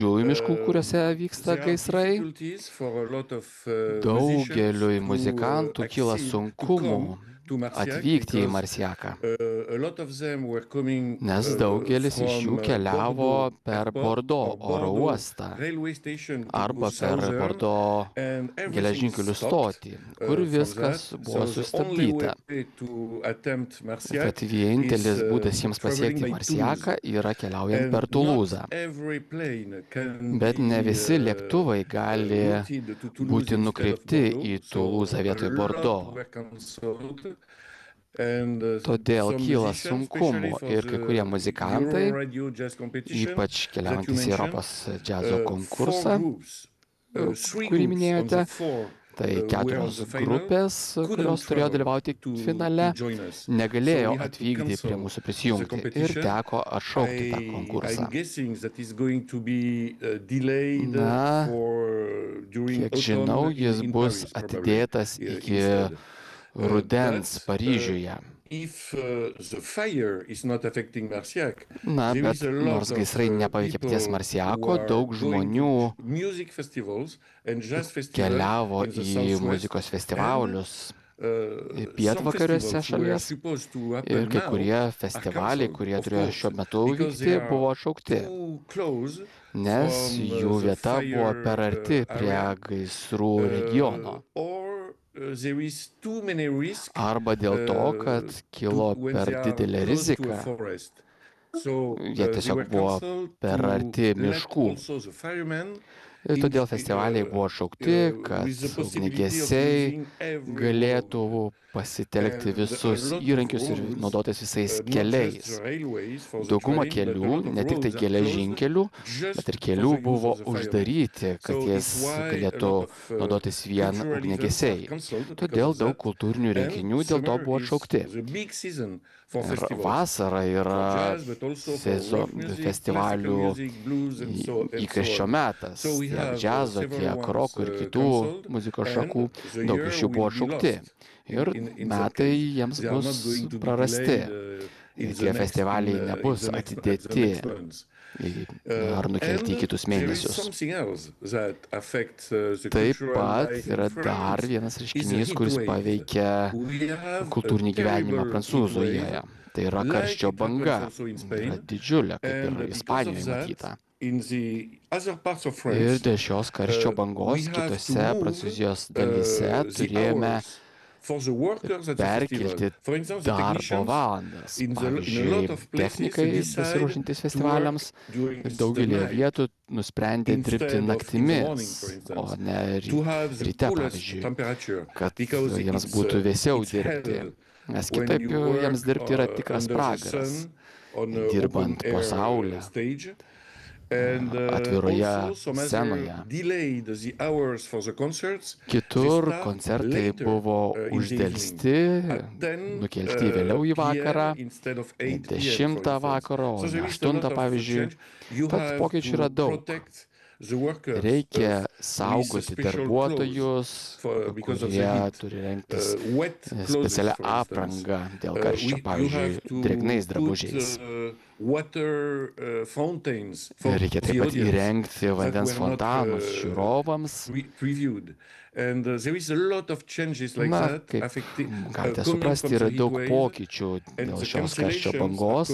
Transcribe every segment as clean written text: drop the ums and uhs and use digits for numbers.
didžiųjų miškų, kuriuose vyksta gaisrai. Daugeliui muzikantų kyla sunkumų atvykti į Marsiaką, nes daugelis iš jų keliavo per Bordo oro uostą arba per Bordo geležinkelių stotį, kur viskas buvo sustabdyta. Kad vienintelis būdas jiems pasiekti Marsiaką yra keliaujant per Tulūzą. Bet ne visi lėktuvai gali būti nukreipti į Tulūzą vietoj Bordo. Todėl kyla sunkumų ir kai kurie muzikantai, ypač keliaujantys į Europos džiazo konkursą, kurį minėjote, tai 4 grupės, kurios turėjo dalyvauti finale, negalėjo atvykti prie mūsų prisijungti ir teko atšaukti tą konkursą. Na, kiek žinau, jis bus atidėtas iki rudens Paryžiuje. Na, bet nors gaisrai nepaveikė paties Marsiako, daug žmonių keliavo į muzikos festivalius pietvakariuose šalies ir kai kurie festivaliai, kurie turėjo šiuo metu vykti, buvo atšaukti, nes jų vieta buvo per arti prie gaisrų regiono. Arba dėl to, kad kilo per didelė rizika. Jie tiesiog buvo per arti miškų. Ir todėl festivaliai buvo atšaukti, kad ugniagesiai galėtų pasitelkti visus įrankius ir naudotis visais keliais. Dauguma kelių, ne tik tai geležinkelių, bet ir kelių buvo uždaryti, kad jis galėtų naudotis vien ugniagesiai. Todėl daug kultūrinių renginių dėl to buvo atšaukti. Ir vasara yra festivalių įkarščio metas. Tiek džiazo, tiek roko ir kitų muzikos šakų, daug iš jų buvo atšaukti. Ir metai jiems bus prarasti. Ir tie festivaliai nebus atidėti ar nukelti į kitus mėnesius. Taip pat yra dar vienas reiškinys, kuris paveikia kultūrinį gyvenimą Prancūzijoje. Tai yra karščio banga. Yra didžiulė, kaip ir Ispanijoje matyta. Ir dėl šios karščio bangos kitose Prancūzijos dalyse turėjome perkelti darbo valandas. Pavyzdžiui, technikai besiruošiantys festivaliams daugelį vietų nusprendė dirbti naktimis, o ne ryte, pavyzdžiui, kad jiems būtų vėsiau dirbti. Nes kitaip jiems dirbti yra tikras pragaras, dirbant po saulę, atviroje scenoje. Kitur koncertai buvo uždelsti, nukelti vėliau į vakarą, 10 vakaro, o ne 8, pavyzdžiui. Tad pokyčių yra daug. Reikia saugoti darbuotojus, kurie turi rengtis specialią aprangą dėl karščio, pavyzdžiui, drėgnais drabužiais. Reikia taip pat įrengti vandens fontanus žiūrovams. Na, kaip galite suprasti, yra daug pokyčių dėl šios karščio bangos,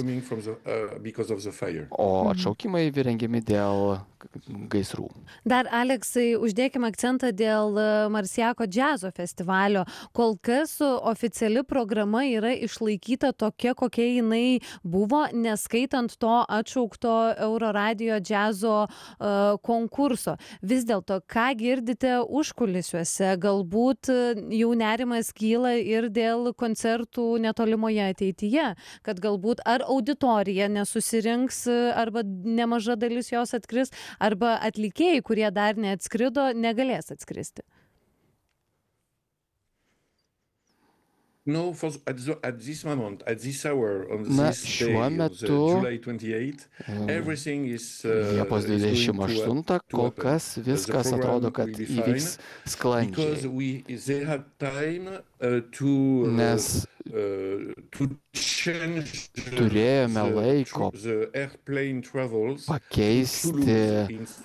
o atšaukimai rengiami dėl gaisrų. Dar, Aleksai, uždėkime akcentą dėl Marsiako džiazo festivalio. Kol kas oficiali programa yra išlaikyta tokia, kokia jinai buvo, neskaitant to atšaukto Euroradijo džiazo konkurso. Vis dėlto, ką girdite užkulisiuose? Galbūt jau nerimas kyla ir dėl koncertų netolimoje ateityje, kad galbūt ar auditorija nesusirinks, arba nemaža dalis jos atkris, arba atlikėjai, kurie dar neatskrido, negalės atskristi. Na, šiuo metu Liepos 28 kol kas viskas atrodo, kad įvyks sklandžiai. Nes turėjome laiko pakeisti